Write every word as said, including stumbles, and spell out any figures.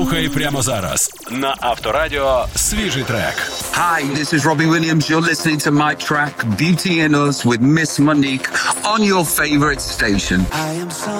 Слухай прямо зараз на Авторадіо свіжий трек. Hi, this is Robbie Williams. You're listening to my track Beauty in Us with Miss Monique on your favorite station.